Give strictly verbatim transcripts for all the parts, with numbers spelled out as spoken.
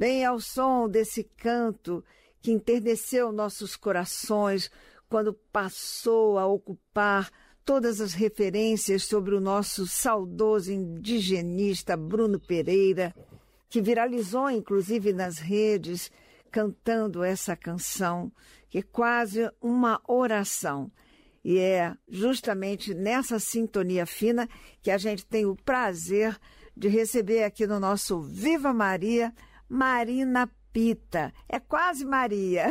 Bem ao som desse canto que enterneceu nossos corações quando passou a ocupar todas as referências sobre o nosso saudoso indigenista Bruno Pereira, que viralizou inclusive nas redes, cantando essa canção, que é quase uma oração. E é justamente nessa sintonia fina que a gente tem o prazer de receber aqui no nosso Viva Maria, Marina Pita. É quase Maria,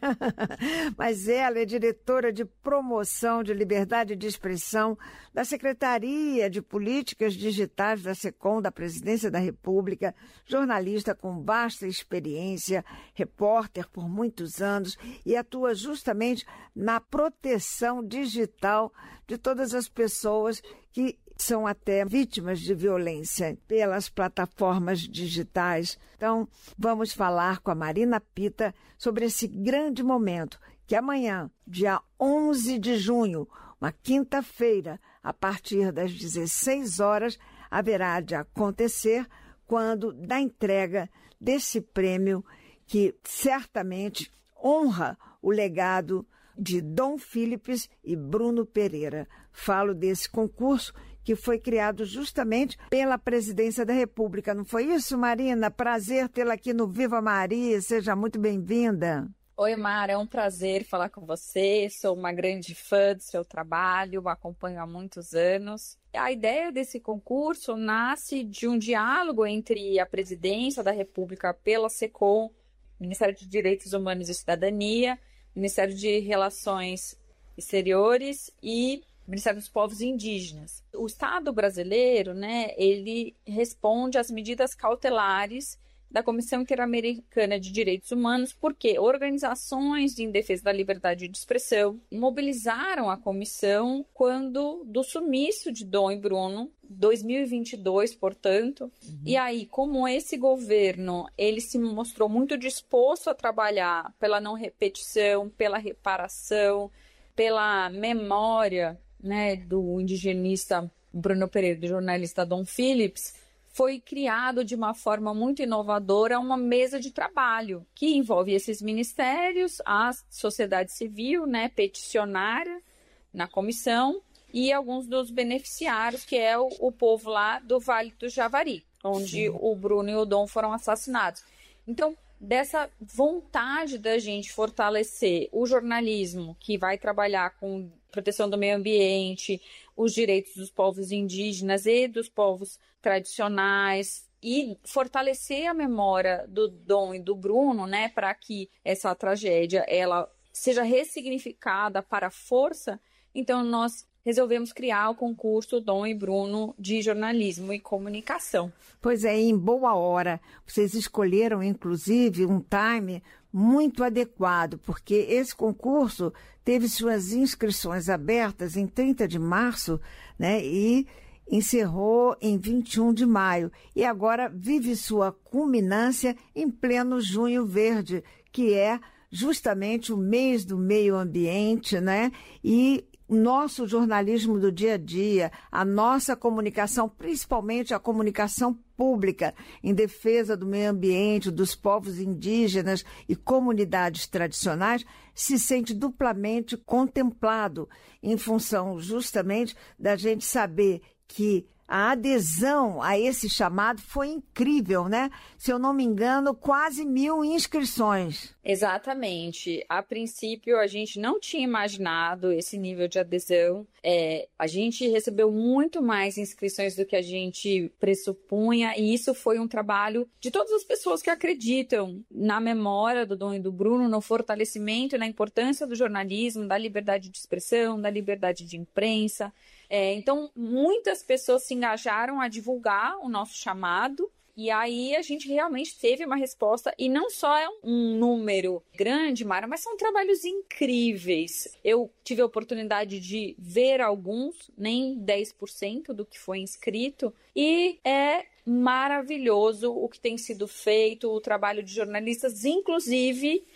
mas ela é diretora de promoção de liberdade de expressão da Secretaria de Políticas Digitais da SECOM, da Presidência da República, jornalista com vasta experiência, repórter por muitos anos e atua justamente na proteção digital de todas as pessoas que são até vítimas de violência pelas plataformas digitais. Então, vamos falar com a Marina Pita sobre esse grande momento que amanhã, dia onze de junho, uma quinta-feira, a partir das dezesseis horas, haverá de acontecer quando da entrega desse prêmio que certamente honra o legado de Dom Philips e Bruno Pereira. Falo desse concurso que foi criado justamente pela Presidência da República. Não foi isso, Marina? Prazer tê-la aqui no Viva Maria. Seja muito bem-vinda. Oi, Mara. É um prazer falar com você. Sou uma grande fã do seu trabalho, acompanho há muitos anos. A ideia desse concurso nasce de um diálogo entre a Presidência da República pela SECOM, Ministério de Direitos Humanos e Cidadania, Ministério de Relações Exteriores e Ministério dos Povos Indígenas. O Estado brasileiro, né, ele responde às medidas cautelares da Comissão Interamericana de Direitos Humanos, porque organizações em defesa da liberdade de expressão mobilizaram a comissão quando do sumiço de Dom e Bruno, dois mil e vinte e dois, portanto. Uhum. E aí, como esse governo, ele se mostrou muito disposto a trabalhar pela não repetição, pela reparação, pela memória, né, do indigenista Bruno Pereira, do jornalista Dom Philips, foi criado de uma forma muito inovadora uma mesa de trabalho que envolve esses ministérios, a sociedade civil, né, peticionária na comissão e alguns dos beneficiários, que é o, o povo lá do Vale do Javari, onde Sim. o Bruno e o Dom foram assassinados. Então, dessa vontade da gente fortalecer o jornalismo, que vai trabalhar com proteção do meio ambiente, os direitos dos povos indígenas e dos povos tradicionais, e fortalecer a memória do Dom e do Bruno, né, para que essa tragédia ela seja ressignificada para a força. Então nós resolvemos criar o concurso Dom e Bruno de jornalismo e comunicação. Pois é, em boa hora. Vocês escolheram, inclusive, um time muito adequado, porque esse concurso teve suas inscrições abertas em trinta de março, né, e encerrou em vinte e um de maio. E agora vive sua culminância em pleno Junho Verde, que é justamente o mês do meio ambiente, né, e nosso jornalismo do dia a dia, a nossa comunicação, principalmente a comunicação pública em defesa do meio ambiente, dos povos indígenas e comunidades tradicionais, se sente duplamente contemplado em função justamente da gente saber que a adesão a esse chamado foi incrível, né? Se eu não me engano, quase mil inscrições. Exatamente. A princípio, a gente não tinha imaginado esse nível de adesão. É, a gente recebeu muito mais inscrições do que a gente pressupunha, e isso foi um trabalho de todas as pessoas que acreditam na memória do Dom e do Bruno, no fortalecimento e na importância do jornalismo, da liberdade de expressão, da liberdade de imprensa. É, então, muitas pessoas se engajaram a divulgar o nosso chamado, e aí a gente realmente teve uma resposta, e não só é um número grande, Mara, mas são trabalhos incríveis. Eu tive a oportunidade de ver alguns, nem dez por cento do que foi inscrito, e é maravilhoso o que tem sido feito, o trabalho de jornalistas, inclusive